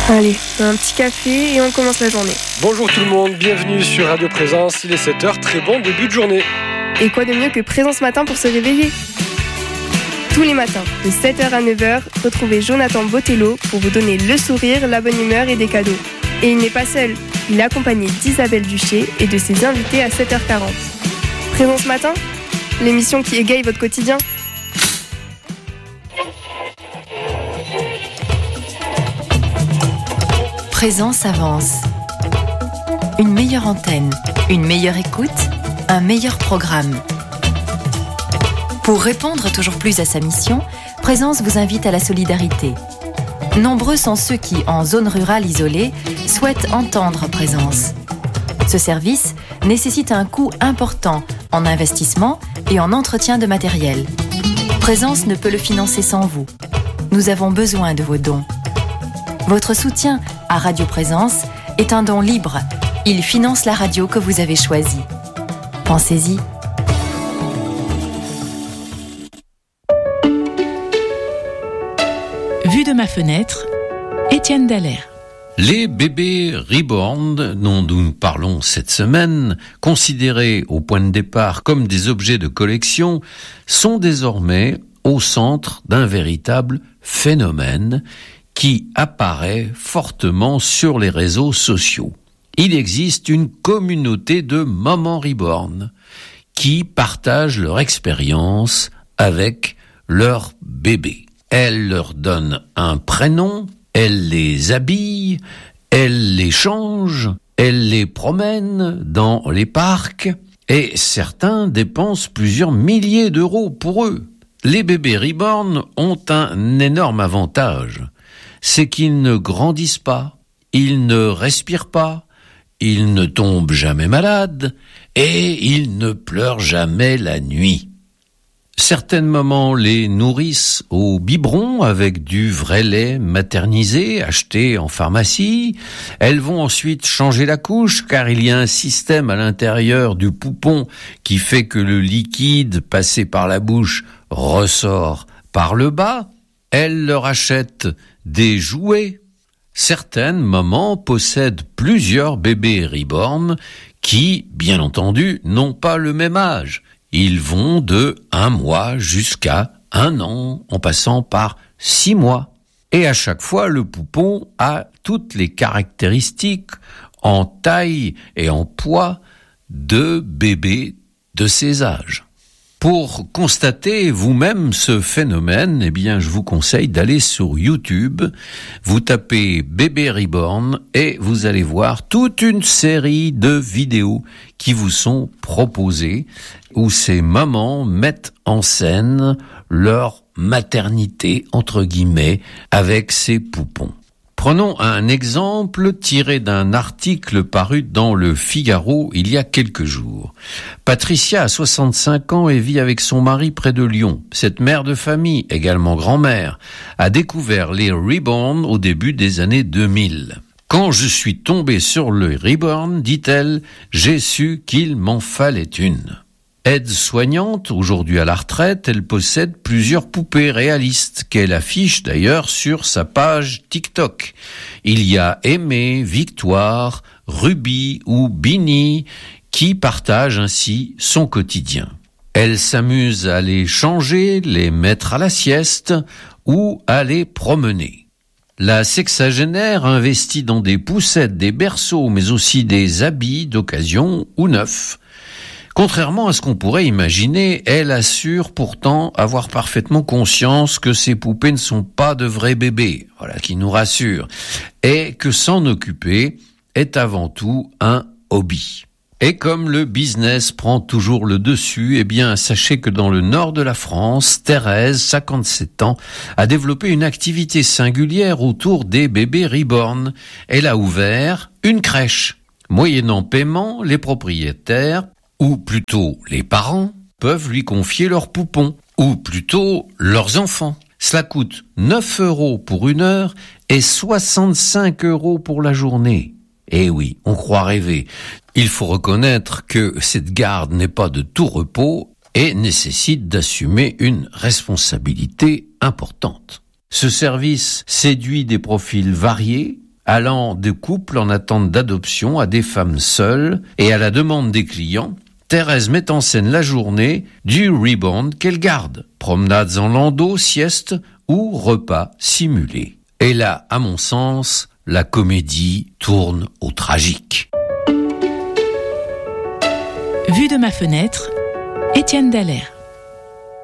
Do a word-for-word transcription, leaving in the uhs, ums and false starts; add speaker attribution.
Speaker 1: Allez, un petit café et on commence la journée.
Speaker 2: Bonjour tout le monde, bienvenue sur Radio Présence, il est sept heures, très bon début de journée.
Speaker 1: Et quoi de mieux que Présence Matin pour se réveiller ? Tous les matins, de sept heures à neuf heures, retrouvez Jonathan Botello pour vous donner le sourire, la bonne humeur et des cadeaux. Et il n'est pas seul, il est accompagné d'Isabelle Duché et de ses invités à sept heures quarante. Présence Matin, l'émission qui égaye votre quotidien.
Speaker 3: Présence avance. Une meilleure antenne, une meilleure écoute, un meilleur programme. Pour répondre toujours plus à sa mission, Présence vous invite à la solidarité. Nombreux sont ceux qui, en zone rurale isolée, souhaitent entendre Présence. Ce service nécessite un coût important en investissement et en entretien de matériel. Présence ne peut le financer sans vous. Nous avons besoin de vos dons. Votre soutien à Radio Présence est un don libre. Il finance la radio que vous avez choisie. Pensez-y.
Speaker 4: Vue de ma fenêtre, Étienne Dallaire.
Speaker 5: Les bébés reborn, dont nous parlons cette semaine, considérés au point de départ comme des objets de collection, sont désormais au centre d'un véritable phénomène qui apparaît fortement sur les réseaux sociaux. Il existe une communauté de mamans reborn qui partagent leur expérience avec leurs bébés. Elles leur donnent un prénom, elles les habillent, elles les changent, elles les promènent dans les parcs et certains dépensent plusieurs milliers d'euros pour eux. Les bébés reborn ont un énorme avantage. C'est qu'ils ne grandissent pas, ils ne respirent pas, ils ne tombent jamais malades et ils ne pleurent jamais la nuit. Certaines mamans les nourrissent au biberon avec du vrai lait maternisé acheté en pharmacie. Elles vont ensuite changer la couche car il y a un système à l'intérieur du poupon qui fait que le liquide passé par la bouche ressort par le bas. Elles leur achètent des jouets. Certaines mamans possèdent plusieurs bébés reborn qui, bien entendu, n'ont pas le même âge. Ils vont de un mois jusqu'à un an, en passant par six mois. Et à chaque fois, le poupon a toutes les caractéristiques en taille et en poids de bébés de ces âges. Pour constater vous-même ce phénomène, eh bien, je vous conseille d'aller sur YouTube, vous tapez bébé reborn et vous allez voir toute une série de vidéos qui vous sont proposées où ces mamans mettent en scène leur maternité, entre guillemets, avec ces poupons. Prenons un exemple tiré d'un article paru dans le Figaro il y a quelques jours. Patricia a soixante-cinq ans et vit avec son mari près de Lyon. Cette mère de famille, également grand-mère, a découvert les reborn au début des années deux mille. Quand je suis tombée sur le reborn, dit-elle, j'ai su qu'il m'en fallait une. Aide-soignante, aujourd'hui à la retraite, elle possède plusieurs poupées réalistes qu'elle affiche d'ailleurs sur sa page TikTok. Il y a Aimée, Victoire, Ruby ou Bini qui partagent ainsi son quotidien. Elle s'amuse à les changer, les mettre à la sieste ou à les promener. La sexagénaire investit dans des poussettes, des berceaux, mais aussi des habits d'occasion ou neufs. Contrairement à ce qu'on pourrait imaginer, elle assure pourtant avoir parfaitement conscience que ces poupées ne sont pas de vrais bébés, voilà qui nous rassure, et que s'en occuper est avant tout un hobby. Et comme le business prend toujours le dessus, eh bien, sachez que dans le nord de la France, Thérèse, cinquante-sept ans, a développé une activité singulière autour des bébés reborn. Elle a ouvert une crèche. Moyennant paiement, les propriétaires, ou plutôt les parents, peuvent lui confier leurs poupons, ou plutôt leurs enfants. Cela coûte neuf euros pour une heure et soixante-cinq euros pour la journée. Eh oui, on croit rêver. Il faut reconnaître que cette garde n'est pas de tout repos et nécessite d'assumer une responsabilité importante. Ce service séduit des profils variés, allant de couples en attente d'adoption à des femmes seules, et à la demande des clients, Thérèse met en scène la journée du rebound qu'elle garde. Promenades en landau, sieste ou repas simulés. Et là, à mon sens, la comédie tourne au tragique.
Speaker 4: Vue de ma fenêtre, Étienne Dallaire.